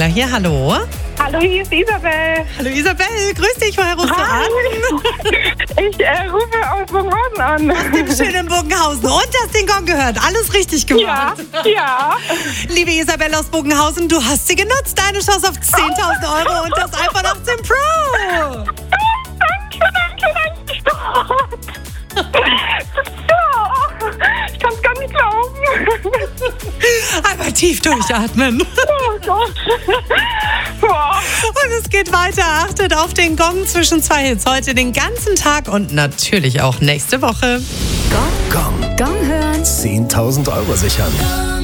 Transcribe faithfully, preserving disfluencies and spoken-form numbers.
Makler hier. Hallo. Hallo, hier ist Isabel. Hallo Isabel, grüß dich. Woher rufst du an? Ich äh, rufe aus Bogenhausen an. Dem schönen Bogenhausen. Und hast den Gong gehört. Alles richtig gemacht. Ja, ja. Liebe Isabel aus Bogenhausen, du hast sie genutzt. Deine Chance auf zehntausend Euro und das iPhone achtzehn Pro. Danke, danke, danke. Ich kann es gar nicht glauben. Einmal tief durchatmen. Oh Gott. Boah. Und es geht weiter. Achtet auf den Gong zwischen zwei Hits. Heute den ganzen Tag und natürlich auch nächste Woche. Gong. Gong hören. zehntausend Euro sichern.